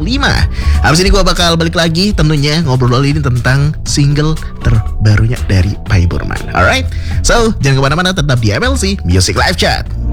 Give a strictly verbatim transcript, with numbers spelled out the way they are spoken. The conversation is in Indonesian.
lima. Habis ini gue bakal balik lagi tentunya ngobrol ini tentang single terbarunya dari Pai Burman. Alright, so jangan kemana-mana, tetap di M L C Music Live Chat.